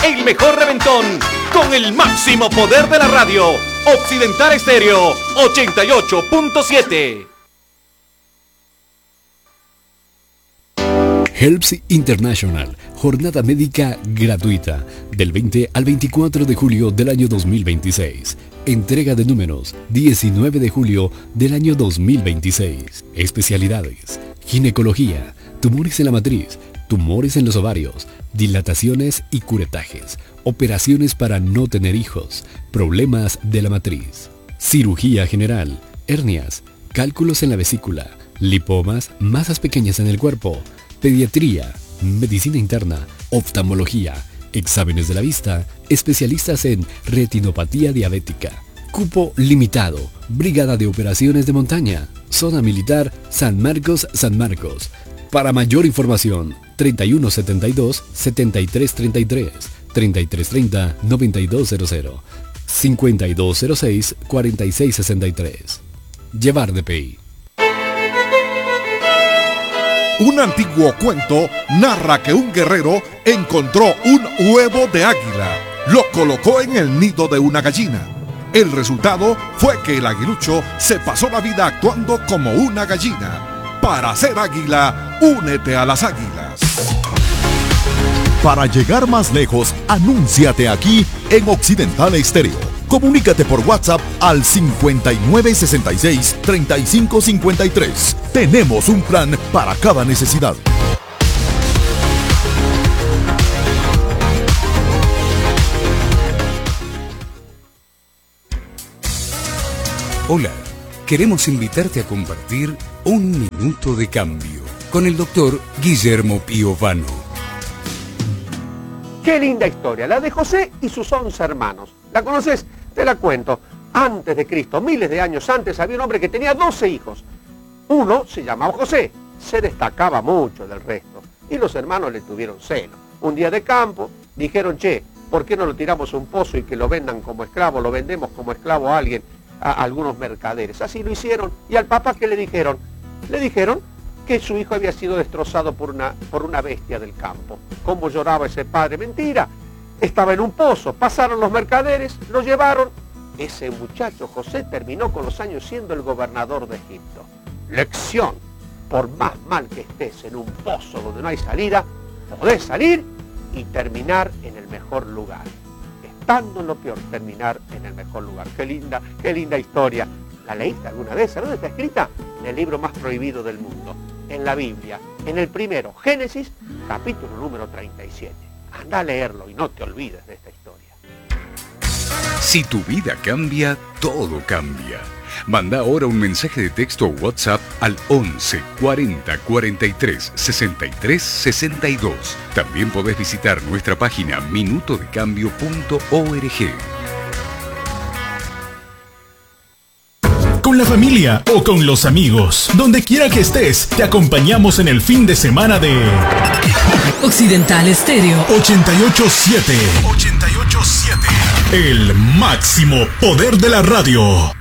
el mejor reventón, con el máximo poder de la radio. Occidental Estéreo 88.7. Helps International, jornada médica gratuita, del 20 al 24 de julio del año 2026. Entrega de números, 19 de julio del año 2026. Especialidades: ginecología, tumores en la matriz, tumores en los ovarios, dilataciones y curetajes, operaciones para no tener hijos, problemas de la matriz, cirugía general, hernias, cálculos en la vesícula, lipomas, masas pequeñas en el cuerpo, pediatría, medicina interna, oftalmología, exámenes de la vista, especialistas en retinopatía diabética. Cupo limitado, brigada de operaciones de montaña, zona militar San Marcos, San Marcos. Para mayor información, 3172-7333, 3330-9200, 5206-4663. Llevar DPI. Un antiguo cuento narra que un guerrero encontró un huevo de águila, lo colocó en el nido de una gallina. El resultado fue que el aguilucho se pasó la vida actuando como una gallina. Para ser águila, únete a las águilas. Para llegar más lejos, anúnciate aquí en Occidental Estéreo. Comunícate por WhatsApp al 5966-3553. Tenemos un plan para cada necesidad. Hola, queremos invitarte a compartir un minuto de cambio con el doctor Guillermo Piovano. Qué linda historia, la de José y sus 11 hermanos. ¿La conoces? Te la cuento. Antes de Cristo, miles de años antes, había un hombre que tenía 12 hijos. Uno se llamaba José, se destacaba mucho del resto, y los hermanos le tuvieron celo. Un día de campo, dijeron, che, ¿por qué no lo tiramos a un pozo y que lo vendan como esclavo? Lo vendemos como esclavo a alguien, a algunos mercaderes. Así lo hicieron. ¿Y al papá qué le dijeron? Le dijeron que su hijo había sido destrozado por una bestia del campo. ¿Cómo lloraba ese padre? Mentira. Estaba en un pozo, pasaron los mercaderes, lo llevaron. Ese muchacho José terminó con los años siendo el gobernador de Egipto. Lección: por más mal que estés en un pozo donde no hay salida, podés salir y terminar en el mejor lugar. Estando en lo peor, terminar en el mejor lugar. Qué linda historia. ¿La leíste alguna vez? ¿Dónde está escrita? En el libro más prohibido del mundo, en la Biblia, en el primero, Génesis, capítulo número 37. Anda a leerlo y no te olvides de esta historia. Si tu vida cambia, todo cambia. Manda ahora un mensaje de texto o WhatsApp al 11 40 43 63 62. También podés visitar nuestra página minutodecambio.org. Con la familia o con los amigos, donde quiera que estés, te acompañamos en el fin de semana de Occidental Estéreo 88.7. El máximo poder de la radio.